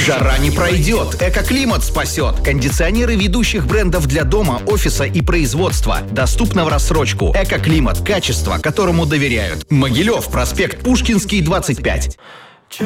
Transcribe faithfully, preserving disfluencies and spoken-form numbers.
Жара не пройдет, Экоклимат спасет. Кондиционеры ведущих брендов для дома, офиса и производства. Доступно в рассрочку. Экоклимат. Качество, которому доверяют. Могилев, проспект Пушкинский, двадцать пять.